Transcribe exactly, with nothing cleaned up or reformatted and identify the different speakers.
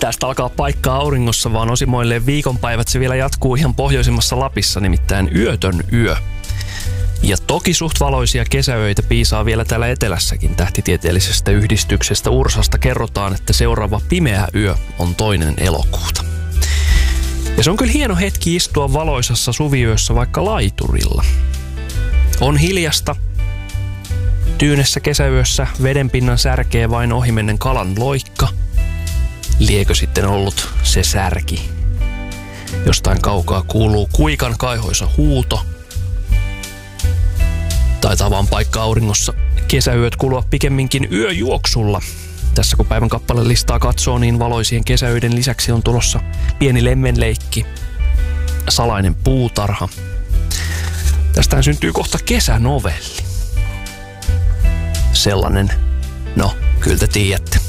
Speaker 1: Tästä alkaa paikkaa auringossa, vaan osimoilleen viikonpäivät se vielä jatkuu ihan pohjoisimmassa Lapissa, nimittäin yötön yö. Ja toki suht valoisia kesäöitä piisaa vielä täällä etelässäkin. Tähtitieteellisestä yhdistyksestä Ursasta kerrotaan, että seuraava pimeä yö on toinen elokuuta. Ja se on kyllä hieno hetki istua valoisassa suviyössä vaikka laiturilla. On hiljasta. Tyynessä kesäyössä vedenpinnan särkee vain ohimennen kalan loikka. Liekö sitten ollut se särki? Jostain kaukaa kuuluu kuikan kaihoisa huuto. Taitaa vaan paikka auringossa kesäyöt kulua pikemminkin yöjuoksulla. Tässä kun päivän kappale listaa katsoo, niin valoisien kesäöiden lisäksi on tulossa pieni lemmenleikki, salainen puutarha. Tästähän syntyy kohta kesänovelli. Sellainen, no kyllä te tiedätte.